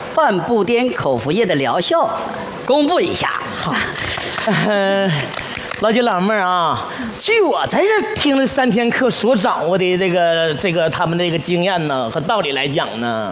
半步颠口服液的疗效，公布一下。 好，老姐老妹儿啊，据我在这听了3天课所掌握的这个他们的这个经验呢和道理来讲呢。